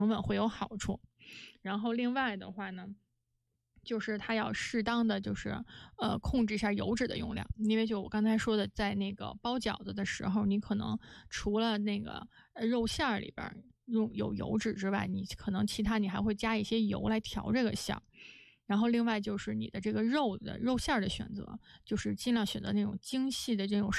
稳会有好处。然后另外的话呢，就是它要适当的控制一下油脂的用量，因为就我刚才说的，在那个包饺子的时候，你可能除了那个肉馅儿里边有油脂之外，你可能其他你还会加一些油来调这个馅儿。然后另外就是你的这个肉馅儿的选择，就是尽量选择那种精细的这种